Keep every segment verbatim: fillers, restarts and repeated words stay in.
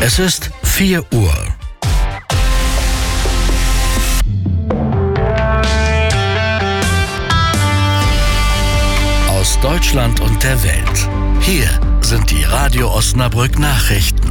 Es ist vier Uhr. Aus Deutschland und der Welt. Hier sind die Radio Osnabrück Nachrichten.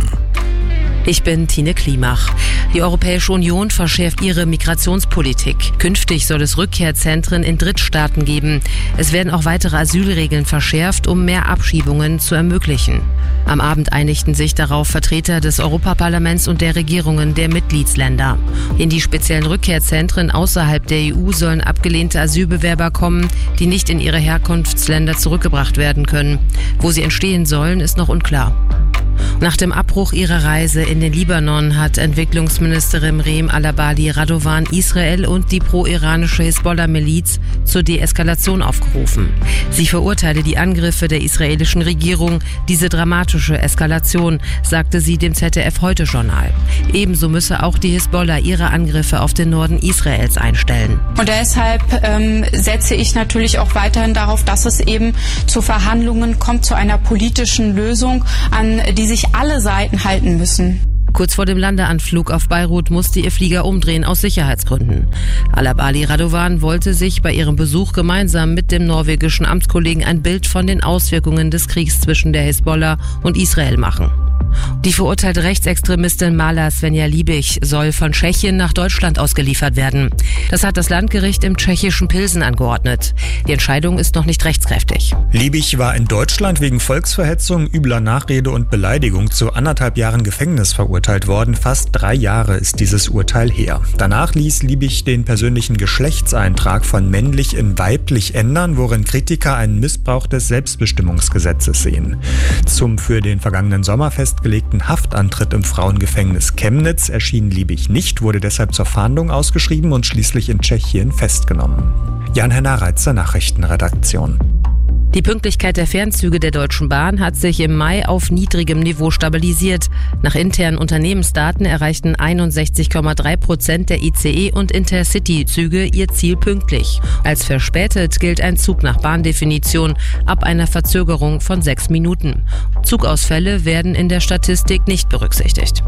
Ich bin Tine Klimach. Die Europäische Union verschärft ihre Migrationspolitik. Künftig soll es Rückkehrzentren in Drittstaaten geben. Es werden auch weitere Asylregeln verschärft, um mehr Abschiebungen zu ermöglichen. Am Abend einigten sich darauf Vertreter des Europaparlaments und der Regierungen der Mitgliedsländer. In die speziellen Rückkehrzentren außerhalb der E U sollen abgelehnte Asylbewerber kommen, die nicht in ihre Herkunftsländer zurückgebracht werden können. Wo sie entstehen sollen, ist noch unklar. Nach dem Abbruch ihrer Reise in den Libanon hat Entwicklungsministerin Reem Al-Abadi Radovan Israel und die pro-iranische Hisbollah-Miliz zur Deeskalation aufgerufen. Sie verurteile die Angriffe der israelischen Regierung, diese dramatische Eskalation, sagte sie dem Z D F-Heute-Journal. Ebenso müsse auch die Hisbollah ihre Angriffe auf den Norden Israels einstellen. Und deshalb ähm, setze ich natürlich auch weiterhin darauf, dass es eben zu Verhandlungen kommt, zu einer politischen Lösung, an die sich alle Seiten halten müssen. Kurz vor dem Landeanflug auf Beirut musste ihr Flieger umdrehen aus Sicherheitsgründen. Al-Abadi Radovan wollte sich bei ihrem Besuch gemeinsam mit dem norwegischen Amtskollegen ein Bild von den Auswirkungen des Kriegs zwischen der Hisbollah und Israel machen. Die verurteilte Rechtsextremistin Mala Svenja Liebig soll von Tschechien nach Deutschland ausgeliefert werden. Das hat das Landgericht im tschechischen Pilsen angeordnet. Die Entscheidung ist noch nicht rechtskräftig. Liebig war in Deutschland wegen Volksverhetzung, übler Nachrede und Beleidigung zu anderthalb Jahren Gefängnis verurteilt worden. Fast drei Jahre ist dieses Urteil her. Danach ließ Liebig den persönlichen Geschlechtseintrag von männlich in weiblich ändern, worin Kritiker einen Missbrauch des Selbstbestimmungsgesetzes sehen. Zum für den vergangenen Sommer festgelegten Haftantritt im Frauengefängnis Chemnitz erschien Liebig nicht, wurde deshalb zur Fahndung ausgeschrieben und schließlich in Tschechien festgenommen. Jan-Henner Reitzer, Nachrichtenredaktion. Die Pünktlichkeit der Fernzüge der Deutschen Bahn hat sich im Mai auf niedrigem Niveau stabilisiert. Nach internen Unternehmensdaten erreichten einundsechzig Komma drei Prozent der I C E- und Intercity-Züge ihr Ziel pünktlich. Als verspätet gilt ein Zug nach Bahndefinition ab einer Verzögerung von sechs Minuten. Zugausfälle werden in der Statistik nicht berücksichtigt.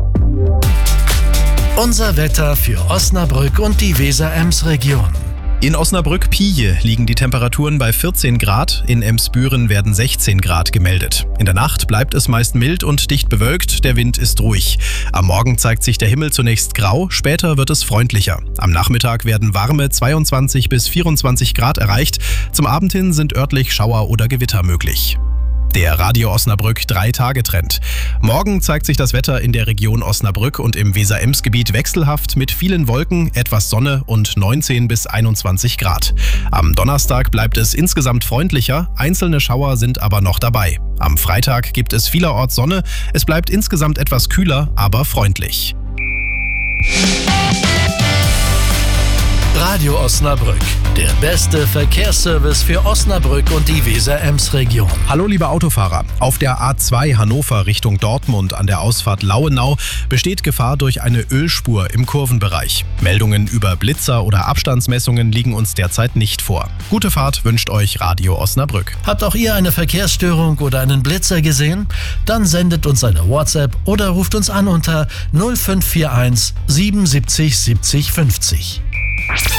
Unser Wetter für Osnabrück und die Weser-Ems-Region. In Osnabrück-Pije liegen die Temperaturen bei vierzehn Grad, in Emsbüren werden sechzehn Grad gemeldet. In der Nacht bleibt es meist mild und dicht bewölkt, der Wind ist ruhig. Am Morgen zeigt sich der Himmel zunächst grau, später wird es freundlicher. Am Nachmittag werden warme zweiundzwanzig bis vierundzwanzig Grad erreicht, zum Abend hin sind örtlich Schauer oder Gewitter möglich. Der Radio Osnabrück drei-Tage-Trend. Morgen zeigt sich das Wetter in der Region Osnabrück und im Weser-Ems-Gebiet wechselhaft mit vielen Wolken, etwas Sonne und neunzehn bis einundzwanzig Grad. Am Donnerstag bleibt es insgesamt freundlicher, einzelne Schauer sind aber noch dabei. Am Freitag gibt es vielerorts Sonne, es bleibt insgesamt etwas kühler, aber freundlich. Radio Osnabrück, der beste Verkehrsservice für Osnabrück und die Weser-Ems-Region. Hallo liebe Autofahrer, auf der A zwei Hannover Richtung Dortmund an der Ausfahrt Lauenau besteht Gefahr durch eine Ölspur im Kurvenbereich. Meldungen über Blitzer oder Abstandsmessungen liegen uns derzeit nicht vor. Gute Fahrt wünscht euch Radio Osnabrück. Habt auch ihr eine Verkehrsstörung oder einen Blitzer gesehen? Dann sendet uns eine WhatsApp oder ruft uns an unter null fünf vier eins siebenundsiebzig siebzig fünfzig.